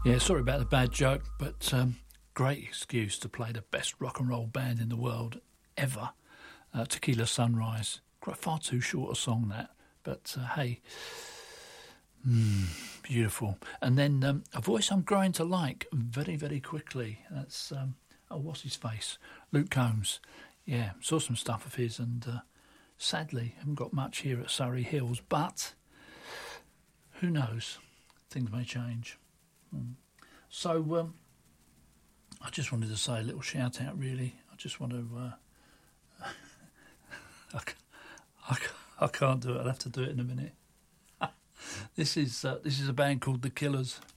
Yeah, sorry about the bad joke, but great excuse to play the best rock and roll band in the world ever, Tequila Sunrise. Far too short a song that, but hey, beautiful. And then a voice I'm growing to like very, very quickly. That's, what's his face? Luke Combs. Yeah, saw some stuff of his, and sadly haven't got much here at Surrey Hills, but who knows? Things may change. So I just wanted to say a little shout out, really. I just want to... I can't do it. I'll have to do it in a minute. This is a band called The Killers.